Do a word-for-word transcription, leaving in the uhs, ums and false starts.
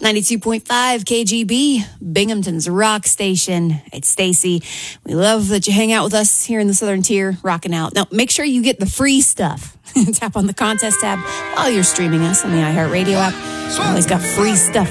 ninety-two point five K G B, Binghamton's rock station. It's Stacy. We love that you hang out with us here in the Southern Tier, rocking out. Now, make sure you get the free stuff. Tap on the contest tab while you're streaming us on the iHeartRadio app. We always got free stuff